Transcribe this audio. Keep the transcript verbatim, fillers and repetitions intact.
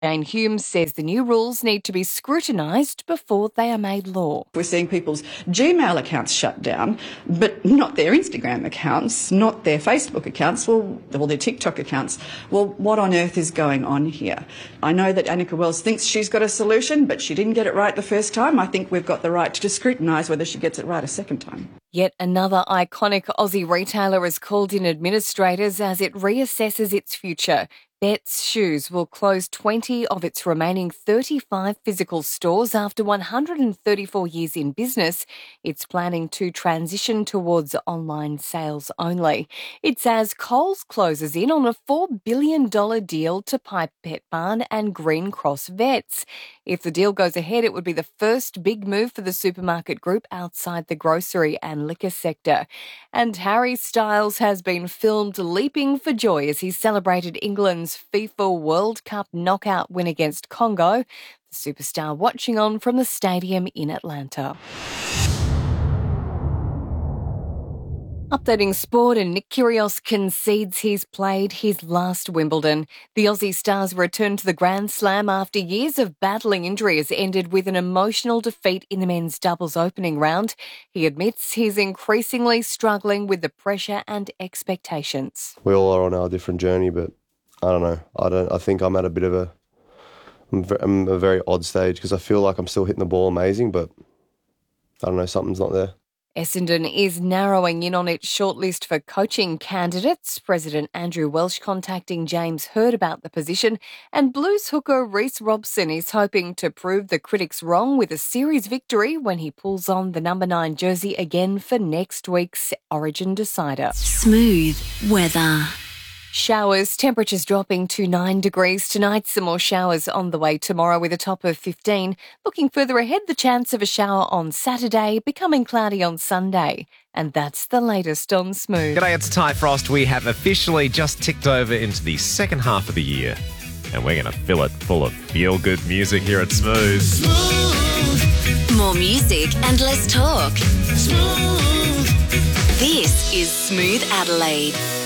Jane Hume says the new rules need to be scrutinised before they are made law. We're seeing people's Gmail accounts shut down, but not their Instagram accounts, not their Facebook accounts, well, or their TikTok accounts. Well, what on earth is going on here? I know that Annika Wells thinks she's got a solution, but she didn't get it right the first time. I think we've got the right to scrutinise whether she gets it right a second time. Yet another iconic Aussie retailer has called in administrators as it reassesses its future. Betts Shoes will close twenty of its remaining thirty-five physical stores after one hundred thirty-four years in business. It's planning to transition towards online sales only. It's as Coles closes in on a four billion dollars deal to buy Pet Barn and Green Cross Vets. If the deal goes ahead, it would be the first big move for the supermarket group outside the grocery and liquor sector. And Harry Styles has been filmed leaping for joy as he celebrated England's FIFA World Cup knockout win against Congo. The superstar watching on from the stadium in Atlanta. Updating sport, and Nick Kyrgios concedes he's played his last Wimbledon. The Aussie stars returned to the Grand Slam after years of battling injuries ended with an emotional defeat in the men's doubles opening round. He admits he's increasingly struggling with the pressure and expectations. We all are on our different journey, but I don't know. I don't. I think I'm at a bit of a, I'm a very odd stage because I feel like I'm still hitting the ball amazing, but I don't know, something's not there. Essendon is narrowing in on its shortlist for coaching candidates. President Andrew Welsh contacting James Hird about the position, and Blues hooker Reece Robson is hoping to prove the critics wrong with a series victory when he pulls on the number nine jersey again for next week's Origin decider. Smooth weather. Showers, temperatures dropping to nine degrees tonight. Some more showers on the way tomorrow with a top of fifteen. Looking further ahead, the chance of a shower on Saturday, becoming cloudy on Sunday. And that's the latest on Smooth. G'day, it's Ty Frost. We have officially just ticked over into the second half of the year, and we're going to fill it full of feel-good music here at Smooth. Smooth. More music and less talk. Smooth. This is Smooth Adelaide.